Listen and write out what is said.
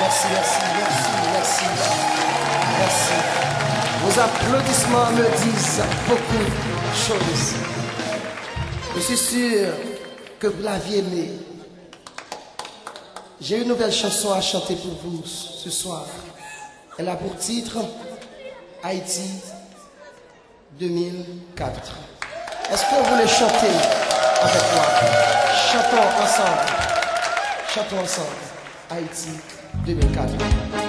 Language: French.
Merci, merci, merci, merci, merci. Vos applaudissements me disent beaucoup de choses. Je suis sûr que vous l'aviez aimé. J'ai une nouvelle chanson à chanter pour vous ce soir. Elle a pour titre Haïti 2004. Est-ce que vous voulez chanter avec moi? Chantons ensemble. Chantons ensemble. Haïti 2004.